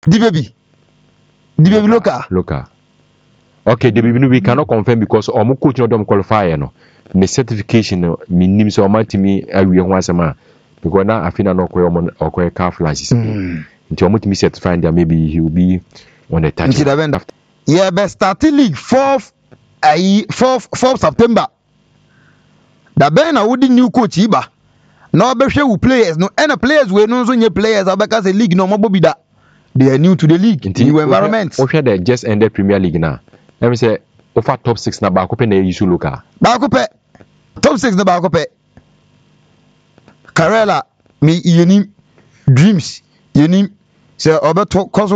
The baby local. Okay, the baby we cannot confirm because omo coach no dem qualify no. The certification no minim so omatimi awie ho asema because na afina no koy omo okoy calf license. Nti omo timi certify there maybe he will be on the touch. Yeah, but starting league 4th September. Da ben na wodi new coach iba. Na obehwe wu players no and players we no so nye players abeka say league no mobo bi da. They are new to the league, new environment. Okay, they just ended Premier League now. Let me say offer top 6 na ba ko pe na issue local. Ba ko pe. Top 6 na ba ko pe. Karela me yenim dreams yenim say obeto